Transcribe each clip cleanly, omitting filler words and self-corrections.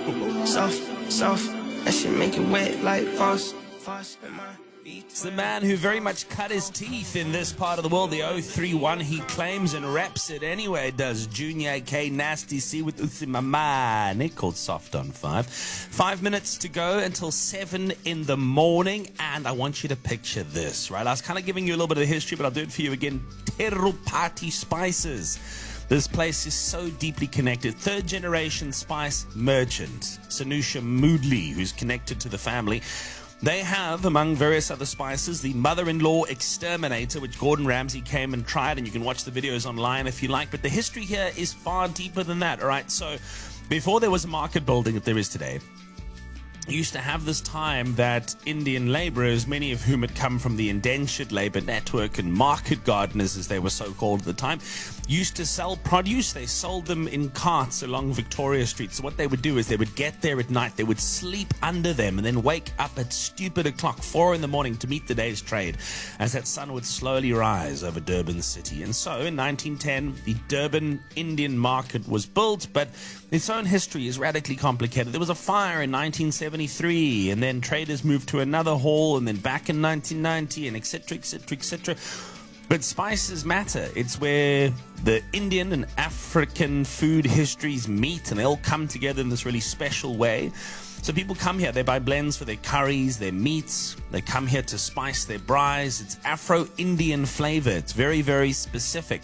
Soft, soft, that shit make it wet like Frost. It's the man who very much cut his teeth in this part of the world, the 031 he claims and raps it anyway, does Junior K Nasty C with Utsimamane, called Soft on 5. 5 minutes to go until 7 in the morning, and I want you to picture this, right? I was kind of giving you a little bit of history, but I'll do it for you again. Terupati Spices. This place is so deeply connected. Third generation spice merchant, Sanusha Moodley, who's connected to the family. They have, among various other spices, the mother-in-law exterminator, which Gordon Ramsay came and tried, and you can watch the videos online if you like. But the history here is far deeper than that, all right? So before there was a market building that there is today, you used to have this time that Indian laborers, many of whom had come from the indentured labor network and market gardeners, as they were so called at the time, used to sell produce. They sold them in carts along Victoria Street. So what they would do is they would get there at night, they would sleep under them, and then wake up at stupid o'clock, 4 in the morning, to meet the day's trade as that sun would slowly rise over Durban city. And so in 1910, the Durban Indian market was built, but its own history is radically complicated. There was a fire in 1973, and then traders moved to another hall, and then back in 1990, and etc., etc., etc. But spices matter. It's where the Indian and African food histories meet, and they all come together in this really special way. So people come here, they buy blends for their curries, their meats. They come here to spice their braais. It's Afro-Indian flavor. It's very, very specific.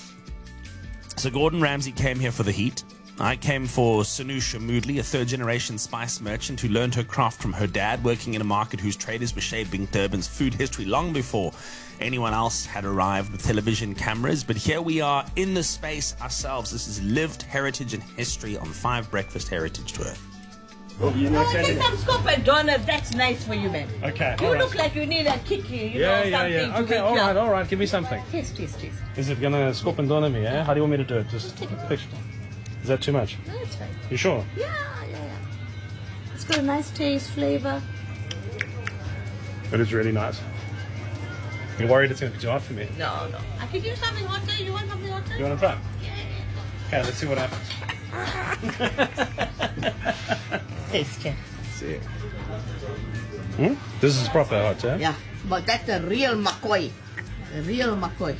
So Gordon Ramsay came here for the heat. I came for Sanusha Moodley, a third-generation spice merchant who learned her craft from her dad, working in a market whose traders were shaping Durban's food history long before anyone else had arrived with television cameras. But here we are in the space ourselves. This is lived heritage and history on 5 Breakfast Heritage Tour. Get some scoop and donut. That's nice for you, man. Okay. You look like you need a kick, something to Okay, all right. Give me something. Taste. Is it gonna scoop and donut me? How do you want me to do it? Just take a picture. Is that too much? No, it's fine. You sure? Yeah. It's got a nice taste, flavor. It is really nice. You're worried it's going to be too hot for me? No. I can give you something hotter. You want something hotter? You want to try? Okay, let's see what happens. Taste it. See. This is proper hot, yeah? Yeah, but that's a real McCoy. A real McCoy.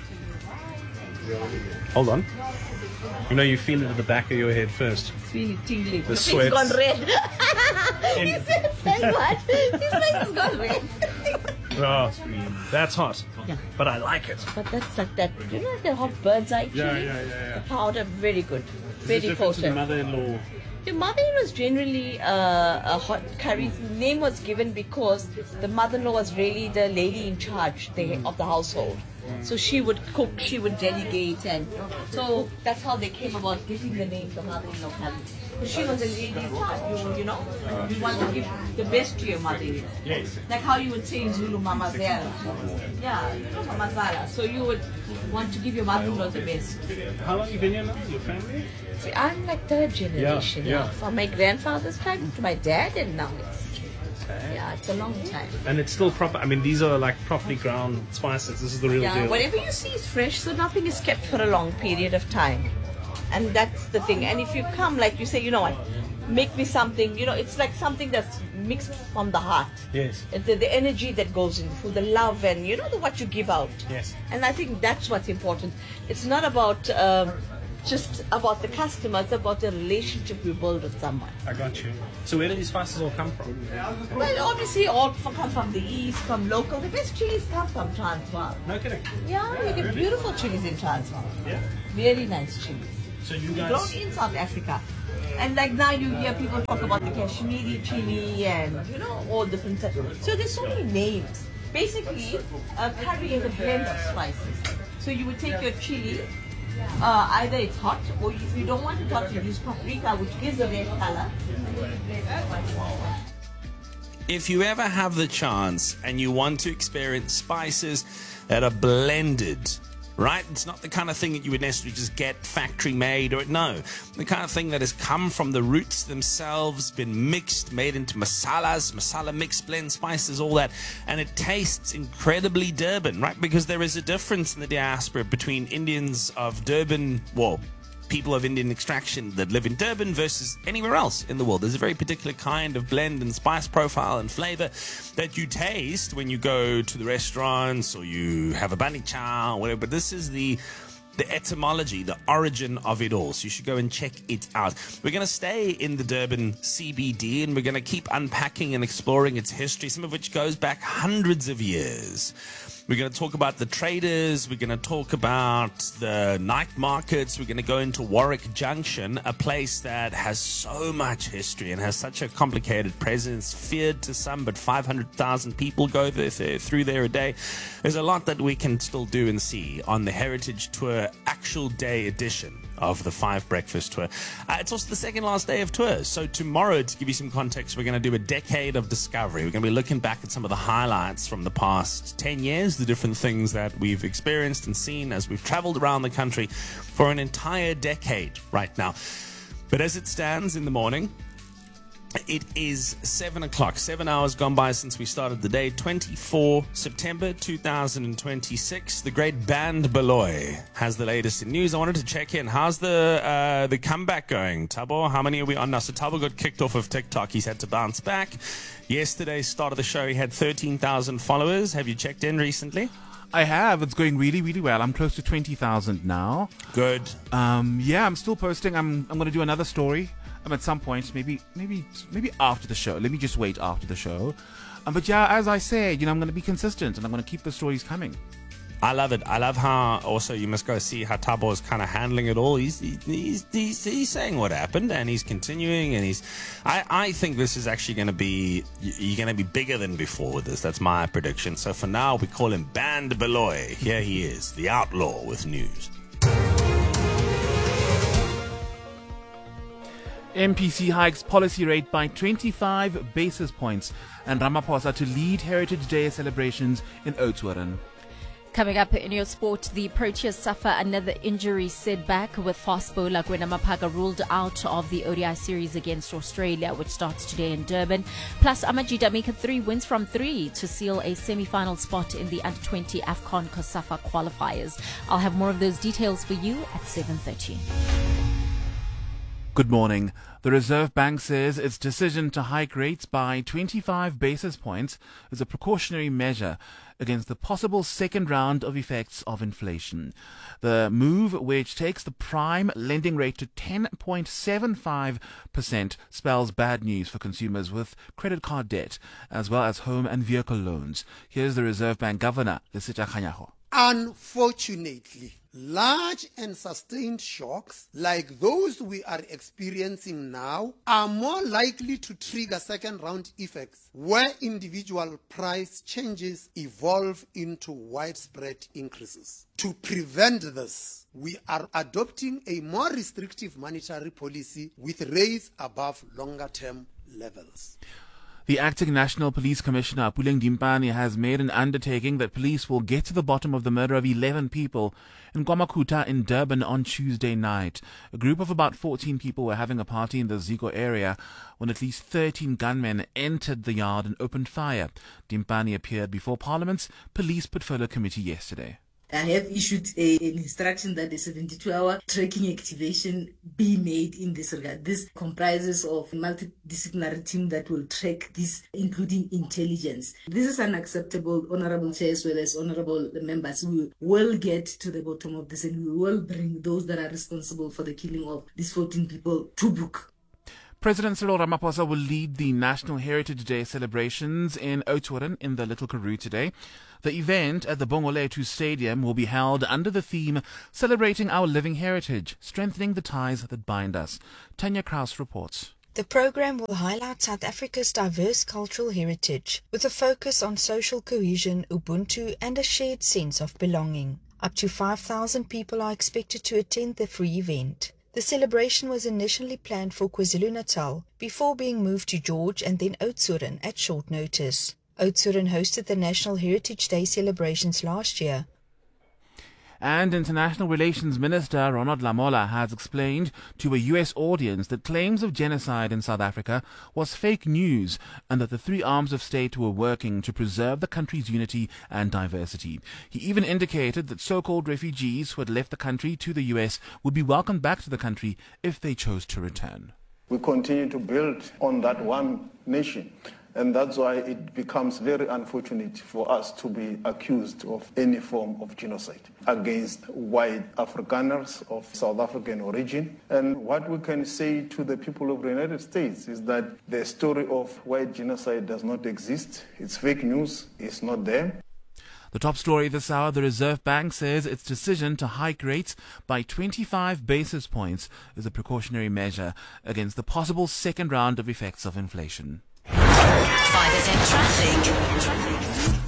Hold on. You know, you feel it at the back of your head first. Feel it tingling. The Your sweat. face gone red. He said, say what? His face has gone red. Oh, that's hot. Yeah. But I like it. But that's like that. You know the hot bird's eye chili? Yeah. The powder, very good. Very different to the potent. mother-in-law. The mother-in-law was generally a hot curry. The name was given because the mother-in-law was really the lady in charge of the household. So she would cook, she would delegate, and so that's how they came about getting the name the mother-in-law curry. Because she was a lady in charge. You know, you want to give the best to your mother-in-law. Yes. Like how you would say in Zulu, Mama Zara. Yeah, you know, Mama Zara. So you would want to give your mother-in-law the best. How long have you been here now? Your family? See, I'm like third generation. Yeah. From my grandfather's time to my dad, and now it's a long time. And it's still proper. I mean, these are like properly ground spices. This is the real deal. Whatever you see is fresh, so nothing is kept for a long period of time. And that's the thing. And if you come, like you say, you know what, make me something, you know, it's like something that's mixed from the heart. Yes. It's the energy that goes in, for the love and, you know, what you give out. Yes. And I think that's what's important. It's not about just about the customer, it's about the relationship you build with someone. I got you. So where do these spices all come from? Well, obviously all come from the east, from local. The best chilies come from Transvaal. No kidding. Yeah, you get beautiful chilies in Transvaal. Yeah. Very nice chilies. So you Grown guys... in South Africa. And like now you hear people talk about the Kashmiri chili and, you know, all different types. So there's so many names. Basically, a curry is a blend of spices. So you would take your chili, either it's hot, or if you don't want it hot, you use paprika, which gives a red color. If you ever have the chance and you want to experience spices that are blended, right? It's not the kind of thing that you would necessarily just get factory made, or no. The kind of thing that has come from the roots themselves, been mixed, made into masala mix, blend, spices, all that. And it tastes incredibly Durban, right? Because there is a difference in the diaspora between Indians of Durban, well, people of Indian extraction that live in Durban versus anywhere else in the world. There's a very particular kind of blend and spice profile and flavor that you taste when you go to the restaurants or you have a bani chow or whatever. But this is the etymology, the origin of it all. So you should go and check it out. We're going to stay in the Durban CBD and we're going to keep unpacking and exploring its history, some of which goes back hundreds of years. We're going to talk about the traders. We're going to talk about the night markets. We're going to go into Warwick Junction, a place that has so much history and has such a complicated presence, feared to some, but 500,000 people go through there a day. There's a lot that we can still do and see on the Heritage Tour actual day edition of the 5 Breakfast Tour. It's also the second last day of tours. So tomorrow, to give you some context, we're going to do a decade of discovery. We're going to be looking back at some of the highlights from the past 10 years, the different things that we've experienced and seen as we've traveled around the country for an entire decade right now. But as it stands in the morning, it is 7 o'clock, 7 hours gone by since we started the day, 24 September 2026. The great Band Beloy has the latest in news. I wanted to check in. How's the comeback going, Thabo? How many are we on now? So Thabo got kicked off of TikTok. He's had to bounce back. Yesterday, start of the show, he had 13,000 followers. Have you checked in recently? I have. It's going really, really well. I'm close to 20,000 now. Good. Yeah, I'm still posting. I'm going to do another story. At some point, maybe after the show. Let me just wait after the show. But yeah, as I said, I'm going to be consistent and I'm going to keep the stories coming. I love it. I love how also you must go see how Thabo is kind of handling it all. He's saying what happened and he's continuing and I think this is actually going to be, you're going to be bigger than before with this. That's my prediction. So for now, we call him Band Beloy. Here he is, the outlaw with news. MPC hikes policy rate by 25 basis points and Ramaphosa to lead Heritage Day celebrations in Oudtshoorn. Coming up in your sport, the Proteas suffer another injury setback with fast bowler Gwena Mapaga ruled out of the ODI series against Australia, which starts today in Durban. Plus, Amajida make 3 wins from 3 to seal a semi-final spot in the Under-20 AFCON COSAFA qualifiers. I'll have more of those details for you at 7:30. Good morning. The Reserve Bank says its decision to hike rates by 25 basis points is a precautionary measure against the possible second round of effects of inflation. The move, which takes the prime lending rate to 10.75%, spells bad news for consumers with credit card debt, as well as home and vehicle loans. Here's the Reserve Bank Governor, Lesitja Kganyago. Unfortunately, large and sustained shocks like those we are experiencing now are more likely to trigger second-round effects where individual price changes evolve into widespread increases. To prevent this, we are adopting a more restrictive monetary policy with rates above longer-term levels. The acting National Police Commissioner, Puleng Dimpane, has made an undertaking that police will get to the bottom of the murder of 11 people in KwaMakhutha in Durban on Tuesday night. A group of about 14 people were having a party in the Zico area when at least 13 gunmen entered the yard and opened fire. Dimpane appeared before Parliament's Police Portfolio Committee yesterday. I have issued an instruction that a 72-hour tracking activation be made in this regard. This comprises of a multidisciplinary team that will track this, including intelligence. This is unacceptable, Honorable Chair, as well as Honorable members. We will get to the bottom of this and we will bring those that are responsible for the killing of these 14 people to book. President Cyril Ramaphosa will lead the National Heritage Day celebrations in Oudtshoorn in the Little Karoo today. The event at the Bongolethu Stadium will be held under the theme Celebrating Our Living Heritage, Strengthening the Ties That Bind Us. Tanya Kraus reports. The program will highlight South Africa's diverse cultural heritage with a focus on social cohesion, Ubuntu and a shared sense of belonging. Up to 5,000 people are expected to attend the free event. The celebration was initially planned for KwaZulu-Natal before being moved to George and then Oudtshoorn at short notice. Oudtshoorn hosted the National Heritage Day celebrations last year. And International Relations Minister Ronald Lamola has explained to a U.S. audience that claims of genocide in South Africa was fake news and that the three arms of state were working to preserve the country's unity and diversity. He even indicated that so-called refugees who had left the country to the U.S. would be welcomed back to the country if they chose to return. We continue to build on that one nation. And that's why it becomes very unfortunate for us to be accused of any form of genocide against white Afrikaners of South African origin. And what we can say to the people of the United States is that the story of white genocide does not exist. It's fake news. It's not there. The top story this hour, the Reserve Bank says its decision to hike rates by 25 basis points is a precautionary measure against the possible second round of effects of inflation. 5FM traffic.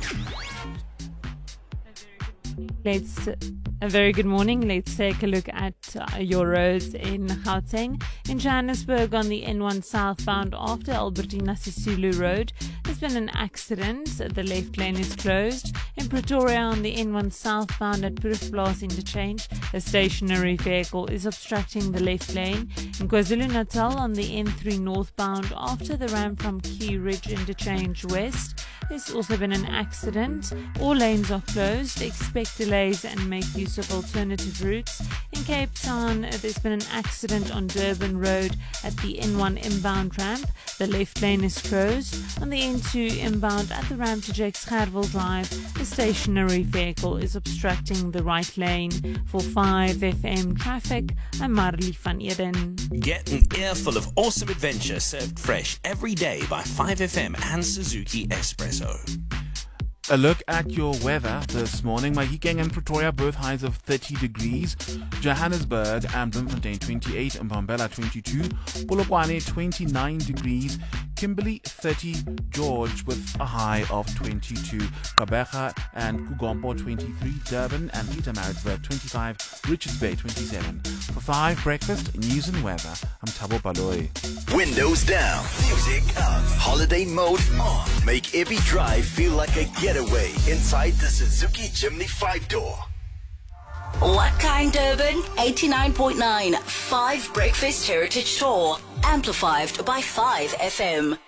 A very good morning. Let's take a look at your roads in Gauteng. In Johannesburg on the N1 southbound after Albertina Sisulu Road, there's been an accident. The left lane is closed. In Pretoria on the N1 southbound at Proefplaas interchange, a stationary vehicle is obstructing the left lane. In KwaZulu-Natal on the N3 northbound after the ramp from Key Ridge interchange west, there's also been an accident. All lanes are closed. Expect delays and make use of alternative routes. In Cape Town, there's been an accident on Durban Road at the N1 inbound ramp. The left lane is closed. On the N2 inbound at the ramp to Jakes Gerwel Drive, a stationary vehicle is obstructing the right lane. For 5FM traffic, I'm Marley van Eden. Get an earful of awesome adventure served fresh every day by 5FM and Suzuki Espresso. A look at your weather this morning. Mahikeng and Pretoria both highs of 30 degrees. Johannesburg and Bloemfontein 28 and Mbombela 22. Polokwane 29 degrees. Kimberley 30. George with a high of 22. Gqeberha and Kugompo 23. Durban and Pietermaritzburg 25. Richards Bay 27. For 5 breakfast, news and weather, I'm Thabo Baloy. Windows down, music up, holiday mode on. Make every drive feel like a getaway inside the Suzuki Jimny 5-door. What kind, Durban? 89.9, 5 Breakfast Heritage Tour. Amplified by 5FM.